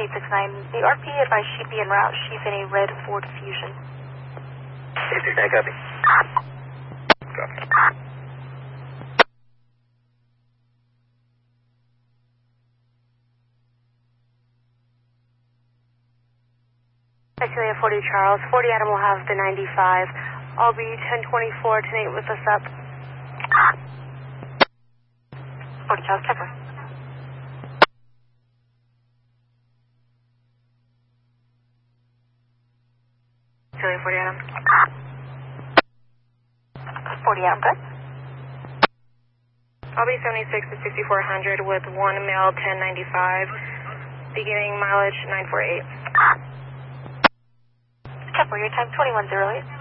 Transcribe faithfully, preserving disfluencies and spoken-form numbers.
eight six nine. The R P advised she'd be en route. She's in a red Ford Fusion. eight six nine, copy. Copy. Actually, forty Charles. forty Adam will have the ninety-five. I'll be ten twenty-four, ten eight with us up. forty Charles, Kepler. Actually, forty Adam. forty Adam, good. I'll be seventy-six to sixty-four hundred with one male ten ninety-five. Beginning mileage nine four eight. Kepler, your time twenty-one oh eight.